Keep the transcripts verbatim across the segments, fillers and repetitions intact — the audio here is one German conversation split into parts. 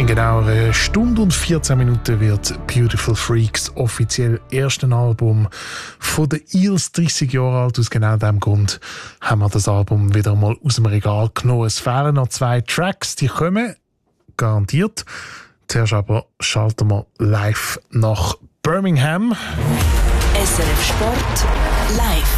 In genau einer Stunde und vierzehn Minuten wird Beautiful Freaks offiziell erste Album von den Eels, dreißig Jahre alt. Aus genau diesem Grund haben wir das Album wieder mal aus dem Regal genommen. Es fehlen noch zwei Tracks, die kommen garantiert. Zuerst aber schalten wir live nach Birmingham. S R F Sport live.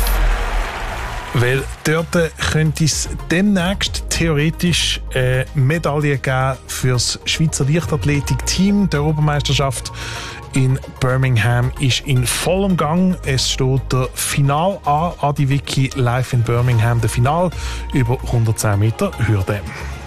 Weil dort könnte es demnächst theoretisch eine Medaille geben für das Schweizer Leichtathletik-Team. Der Europameisterschaft in Birmingham ist in vollem Gang. Es steht der Final an, Adi Vicky live in Birmingham. Der Final über hundertzehn Meter Hürde.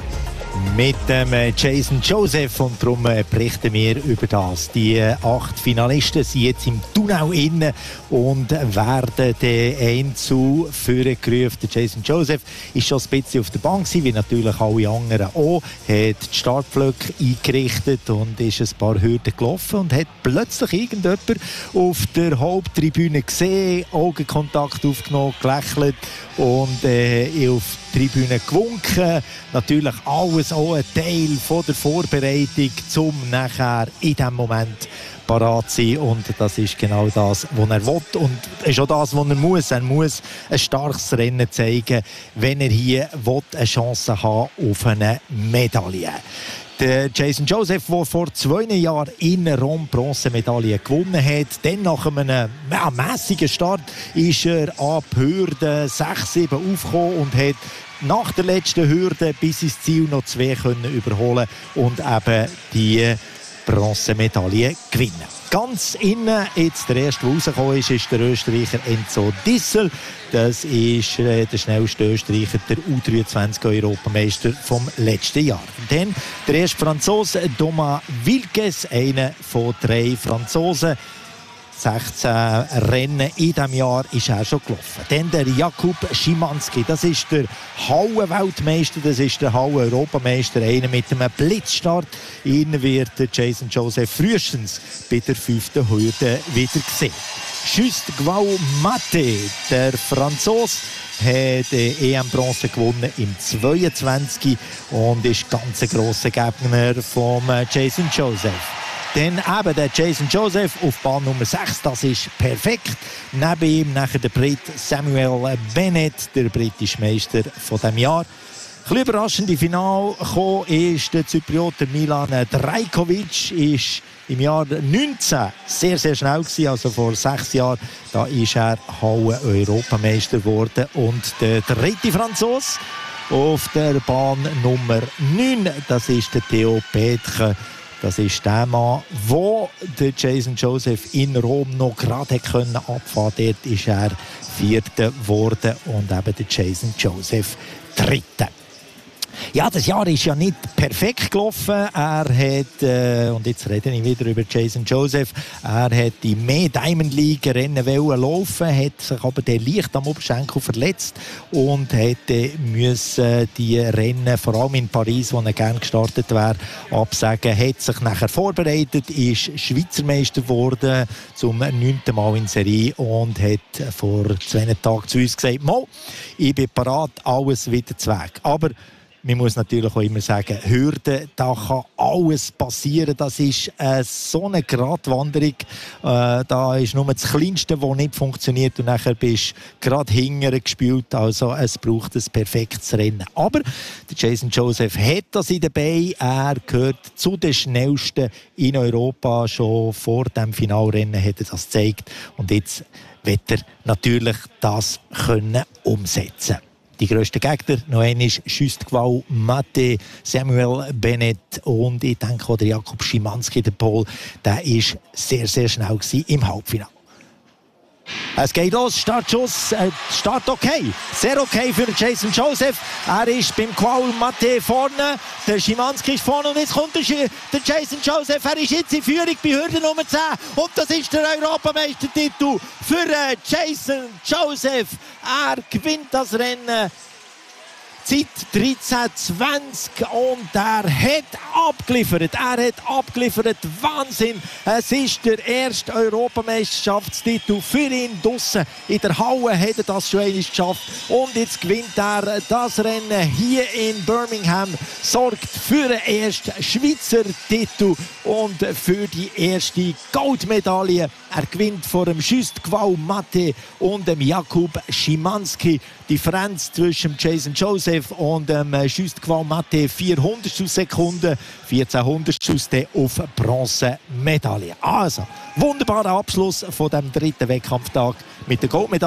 Mit dem Jason Joseph und darum berichten wir über das. Die acht Finalisten sind jetzt im Tunnel inne und werden den Einzel führen gerufen. Jason Joseph ist schon ein bisschen auf der Bank gewesen, wie natürlich alle anderen auch. Hat die Startblöcke eingerichtet und ist ein paar Hürden gelaufen und hat plötzlich irgendjemand auf der Haupttribüne gesehen, Augenkontakt aufgenommen, gelächelt und äh, auf die Tribüne gewunken. Natürlich alles auch ein Teil von der Vorbereitung, um nachher in diesem Moment parat zu sein. Und das ist genau das, was er will. Und ist auch das, was er muss. Er muss ein starkes Rennen zeigen, wenn er hier will, eine Chance haben auf eine Medaille. Der Jason Joseph, der vor zwei Jahren in Rom Bronzemedaille gewonnen hat, dann nach einem ja, mässigen Start ist er ab Hürde sechs sieben aufgekommen und hat nach der letzten Hürde bis ins Ziel noch zwei können überholen und eben die Bronzemedaille gewinnen. Ganz innen, jetzt der erste, der rausgekommen ist, ist der Österreicher Enzo Dissel. Das ist äh, der schnellste Österreicher, der U dreiundzwanzig-Europameister vom letzten Jahr. Dann der erste Franzose, Thomas Wilkes, einer von drei Franzosen. sechzehn Rennen in diesem Jahr ist er schon gelaufen. Dann der Jakub Szymanski, das ist der Hauen-Weltmeister, das ist der Hauen-Europameister, einer mit einem Blitzstart. Ihn wird Jason Joseph frühestens bei der fünften Hürde wieder gesehen. Just Gwau Mate, der Franzose, hat E M-Bronze gewonnen im zweiundzwanzig und ist ganz ein grosser Gegner von Jason Joseph. Dann eben der Jason Joseph auf Bahn Nummer sechs, das ist perfekt. Neben ihm nachher der Brit Samuel Bennett, der britische Meister von diesem Jahr. Ein bisschen überraschend im Finale gekommen ist der Zyprioter Milan Drajkovic, ist im Jahr neunzehn sehr, sehr schnell gewesen, also vor sechs Jahren. Da ist er Hauen-Europameister geworden. Und der dritte Franzose auf der Bahn Nummer neun, das ist der Theo Petre. Das ist der Mann, wo der Jason Joseph in Rom noch gerade abfahren konnte. Dort ist er Vierter geworden und eben der Jason Joseph Dritter. Ja, das Jahr ist ja nicht perfekt gelaufen. Er hat, äh, und jetzt rede ich wieder über Jason Joseph, er hat die mehr Diamond League Rennen wollen laufen, hat sich aber der leicht am Oberschenkel verletzt und hätte müssen die Rennen, vor allem in Paris, wo er gerne gestartet wäre, absagen. Hat sich nachher vorbereitet, ist Schweizer Meister geworden zum neunten Mal in Serie und hat vor zwei Tagen zu uns gesagt, Mo, ich bin parat, alles wieder zu Weg. Aber man muss natürlich auch immer sagen, Hürden, da kann alles passieren. Das ist äh, so eine Gratwanderung. Äh, da ist nur das Kleinste, das nicht funktioniert und nachher bist du gerade hinterher gespielt. Also es braucht ein perfektes Rennen. Aber der Jason Joseph hat das in den Beinen. Er gehört zu den Schnellsten in Europa. Schon vor dem Finalrennen hat er das gezeigt. Und jetzt wird er natürlich das können umsetzen. Die grössten Gegner, noch einmal Just Gwau Mate, Samuel Bennett und ich denke auch der Jakub Szymanski, der Pol, der war sehr, sehr schnell im Halbfinale. Es geht los, Startschuss, äh, Start okay, sehr okay für Jason Joseph. Er ist beim Gwau Mate vorne, der Szymanski ist vorne und jetzt kommt der, der Jason Joseph. Er ist jetzt in Führung bei Hürde Nummer zehn und das ist der Europameistertitel für äh, Jason Joseph. Er gewinnt das Rennen. Zeit dreizehn zwanzig und er hat abgeliefert. Er hat abgeliefert. Wahnsinn. Es ist der erste Europameisterschaftstitel für ihn draussen. In der Halle hat er das schon einmal geschafft. Und jetzt gewinnt er das Rennen hier in Birmingham. Sorgt für den ersten Schweizer Titel und für die erste Goldmedaille. Er gewinnt vor dem Just-Gvao Mate und dem Jakub Szymanski. Die Differenz zwischen Jason Joseph und dem Just-Gvao Mate vier Hundertstel Sekunden, vierzehn Hundertstel auf Bronzemedaille. Also, wunderbarer Abschluss von dem dritten Wettkampftag mit der Goldmedaille.